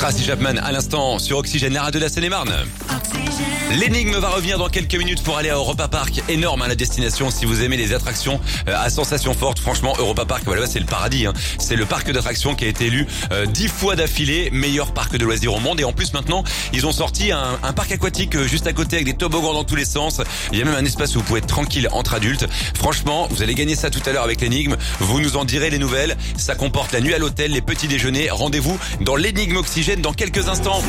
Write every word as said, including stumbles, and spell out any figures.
Tracy Chapman à l'instant sur Oxygène, la radio de la Seine-et-Marne. L'énigme va revenir dans quelques minutes pour aller à Europa Park. Énorme, hein, la destination si vous aimez les attractions euh, à sensations fortes. Franchement, Europa Park, voilà, c'est le paradis. Hein. C'est le parc d'attractions qui a été élu euh, dix fois d'affilée meilleur parc de loisirs au monde. Et en plus maintenant, ils ont sorti un, un parc aquatique euh, juste à côté avec des toboggans dans tous les sens. Il y a même un espace où vous pouvez être tranquille entre adultes. Franchement, vous allez gagner ça tout à l'heure avec l'énigme. Vous nous en direz les nouvelles. Ça comporte la nuit à l'hôtel, les petits déjeuners. Rendez-vous dans l'énigme Oxygène dans quelques instants.